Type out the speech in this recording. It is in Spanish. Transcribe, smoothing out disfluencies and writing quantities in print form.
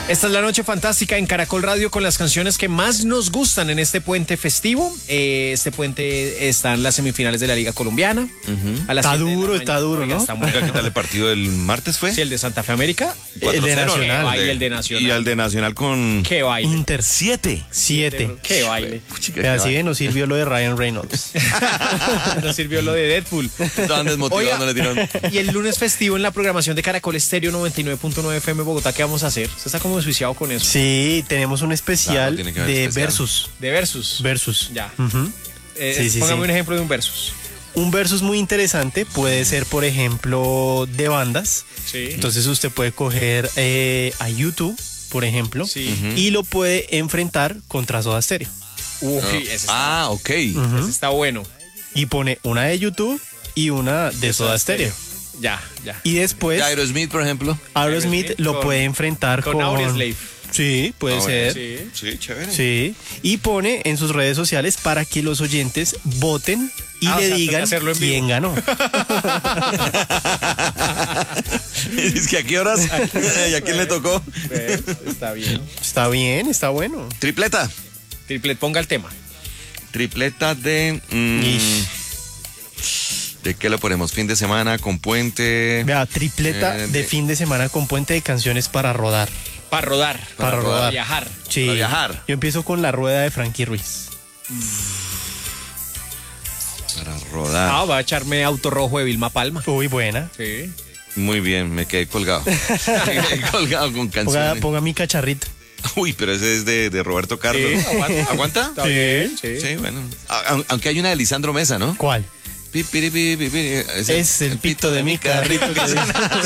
Esta es la noche fantástica en Caracol Radio con las canciones que más nos gustan en este puente festivo. Este puente están las semifinales de la Liga Colombiana. A las Está 7 de la duro, mañana. está duro, Oiga, ¿no? está muy- ¿Qué tal el partido del martes fue? Sí, el de Santa Fe América. El de 4-0, Nacional. ¿no? Baile el de Nacional. Y al de Nacional con Qué baile. Inter 7. 7. Qué baile. Así que nos sirvió lo de Ryan Reynolds. Nos sirvió lo de Deadpool. Estaban desmotivados, no le dieron. Y el lunes festivo en la programación de Caracol Estéreo 99.9 FM Bogotá, ¿qué vamos a hacer? Usted está como desjuiciado con eso. Sí, tenemos un especial Claro, tiene que haber de especial. Versus. De Versus. Versus. Ya. Ujú. Sí, Póngame sí. un ejemplo de un Versus. Un versus muy interesante puede ser, por ejemplo, de bandas. Sí. Entonces usted puede coger a YouTube, por ejemplo, Sí. y lo puede enfrentar contra Soda Stereo. Uy, ese Ok. está bueno. Y pone una de YouTube y una de Soda Stereo. Ya, ya. Y después Y Aerosmith, por ejemplo. Aerosmith Aerosmith lo con- puede enfrentar con con... Audioslave. Sí, puede Ah, ser. Sí. Sí, chévere. Sí. Y pone en sus redes sociales para que los oyentes voten y Ah, o le sea, digan hacerlo en quién vivo. ganó. Es que a qué horas y a quién le tocó. Está bien. Está bien, está bueno. Tripleta. Triplet, ponga el tema. Tripleta de. Ish. ¿De qué lo ponemos? Fin de semana con puente. Vea, tripleta de- de fin de semana con puente de canciones para rodar. Para rodar. Para rodar. Para viajar. Sí. Para viajar. Yo empiezo con la rueda de Frankie Ruiz. Para rodar. Ah, va a echarme Auto Rojo de Vilma Palma. Uy, buena. Sí. Muy bien, me quedé colgado. Me quedé colgado con Ponga, canciones. ponga mi cacharrito. Uy, pero ese es de Roberto Carlos. Sí, aguanta. ¿Aguanta? Está bien. Sí. Sí, bueno. Aunque hay una de Lisandro Mesa, ¿no? ¿Cuál? Pi, piri, pi, pi, pi. Es el pito de mi carrito.